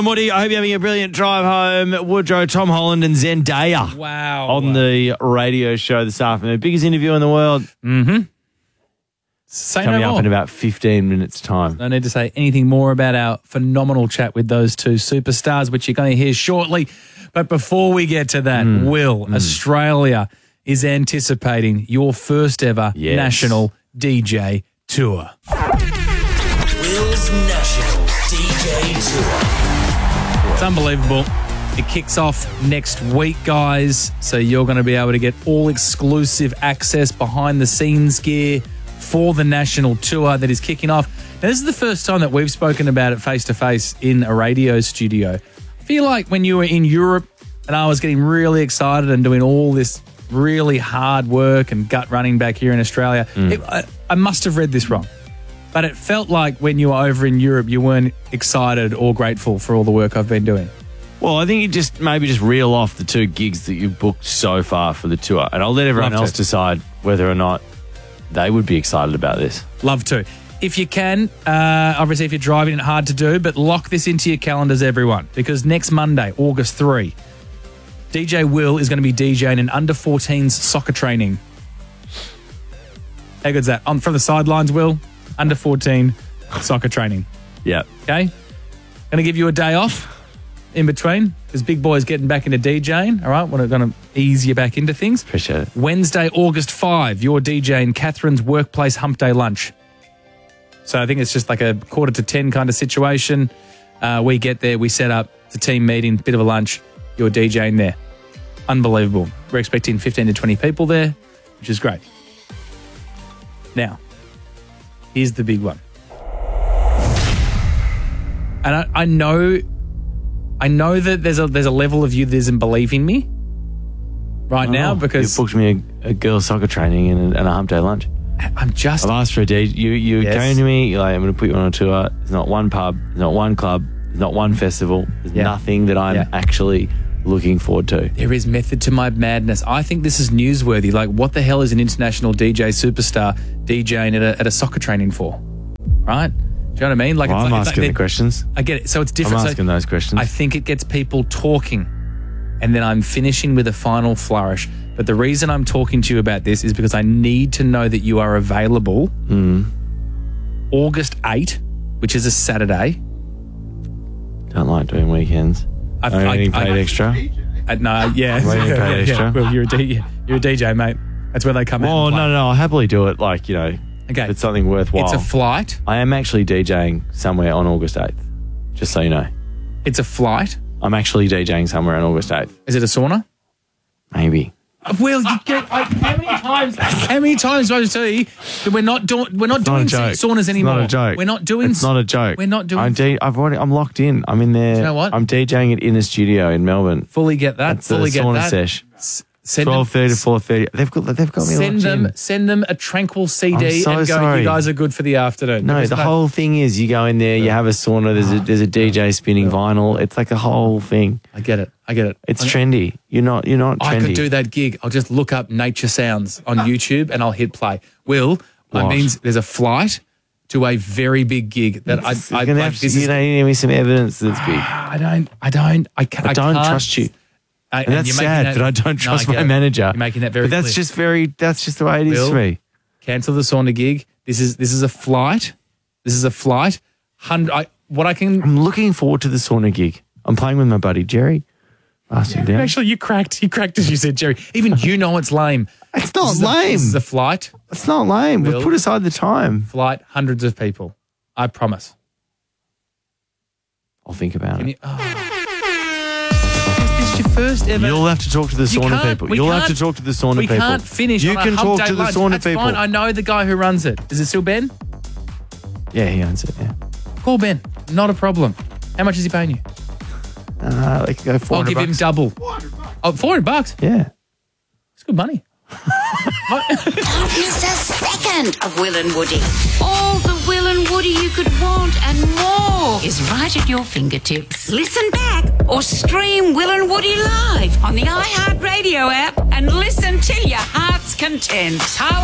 Woody, I hope you're having a brilliant drive home. Woodrow, Tom Holland and Zendaya. Wow. On the radio show this afternoon. Biggest interview in the world. Mm-hmm. Say Coming no up more. in about 15 minutes' time. No need to say anything more about our phenomenal chat with those two superstars, which you're going to hear shortly. But before we get to that, Will, Australia is anticipating your first ever national DJ tour. Will's National DJ Tour. It's unbelievable. It kicks off next week, guys. So you're going to be able to get all exclusive access behind the scenes gear for the national tour that is kicking off. Now, this is the first time that we've spoken about it face to face in a radio studio. I feel like when you were in Europe and I was getting really excited and doing all this really hard work and gut running back here in Australia, I must have read this wrong. But it felt like when you were over in Europe, you weren't excited or grateful for all the work I've been doing. Well, I think you just reel off the 2 gigs that you've booked so far for the tour. And I'll let everyone else decide whether or not they would be excited about this. Love to. If you can, obviously if you're driving, it's hard to do, but lock this into your calendars, everyone, because next Monday, August 3, DJ Will is going to be DJing an under-14s soccer training. How good's that? From the sidelines, Will, under-14 soccer training. Yeah. Okay? Going to give you a day off in between because Big Boy's getting back into DJing. All right? We're going to ease you back into things. Appreciate it. Wednesday, August 5, you're DJing Catherine's workplace hump day lunch. So I think it's just like a 9:45 kind of situation. We get there, we set up the team meeting, bit of a lunch. You're DJing there. Unbelievable. We're expecting 15 to 20 people there, which is great. Now, here's the big one. And I know that there's a level of you that isn't believing me right now because you booked me a girls' soccer training and a hump day lunch. I've asked for a DJ. You came to me, you're like, I'm going to put you on a tour. There's not one pub, there's not one club, there's not one festival. There's nothing that I'm actually looking forward to. There is method to my madness. I think this is newsworthy. Like, what the hell is an international DJ superstar DJing at a soccer training for? Right? Do you know what I mean? Like, well, I'm asking the questions. I get it. So it's different. I'm asking those questions. I think it gets people talking, and then I'm finishing with a final flourish. But the reason I'm talking to you about this is because I need to know that you are available August 8, which is a Saturday. Don't like doing weekends. I'm getting paid extra. No, yeah. Paid extra. Well, you're a DJ, mate. That's where they come out. Oh, no, I'll happily do it. Like, you know, okay. If it's something worthwhile. It's a flight. I am actually DJing somewhere on August 8th, just so you know. It's a flight. I'm actually DJing somewhere on August 8th. Is it a sauna? Maybe. Well, you get how many times do I tell you that we're not doing saunas anymore? It's not a joke. We're not doing. It's not a joke. We're not doing. I'm locked in. I'm in there. You know what? I'm DJing it in a studio in Melbourne. Fully get that. It's fully a get sauna that. Sesh. 12:30 to 4:30. They've got me locked in. Send them a tranquil CD I'm so and go. sorry. You guys are good for the afternoon. No, the whole thing is you go in there, you have a sauna. There's a DJ spinning vinyl. It's like a whole thing. I get it. It's trendy. You're not trendy. I could do that gig. I'll just look up Nature Sounds on YouTube and I'll hit play. I mean, there's a flight to a very big gig that I like. You need me some evidence that's big. I don't trust you. And that's sad that I don't trust my manager. You're making that very clear. That's just the way it is for me. Cancel the sauna gig. This is a flight. I'm looking forward to the sauna gig. I'm playing with my buddy Jerry. Actually, you cracked as you said, Jerry. Even you know it's lame. It's not lame. This is a flight. It's not lame. We've put aside the time. Flight, hundreds of people. I promise. I'll think about it. Is this your first ever? You'll have to talk to the sauna people. You'll have to talk to the sauna people. We can't finish. You can talk to the sauna That's people. Fine. I know the guy who runs it. Is it still Ben? Yeah, he owns it. Yeah. Call Ben. Not a problem. How much is he paying you? They can go $400. I'll give him double. $400. Oh, $400? Yeah. It's good money. Don't miss a second of Will and Woody. All the Will and Woody you could want and more is right at your fingertips. Listen back or stream Will and Woody live on the iHeartRadio app and listen till your heart's content.